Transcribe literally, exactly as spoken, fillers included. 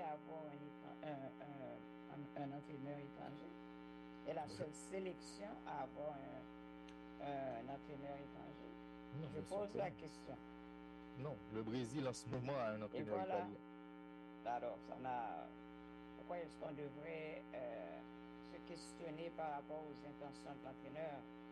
avoir un, étran- un, un- un- un entraîneur étranger. C'est la Je- seule sélection à avoir un, un entraîneur étranger. Non, Je bien sûr pose que la non. question. Non, le Brésil en ce moment a un Et entraîneur voilà. italien. Alors, ça n'a. Pourquoi est-ce qu'on devrait euh, se questionner par rapport aux intentions de l'entraîneur?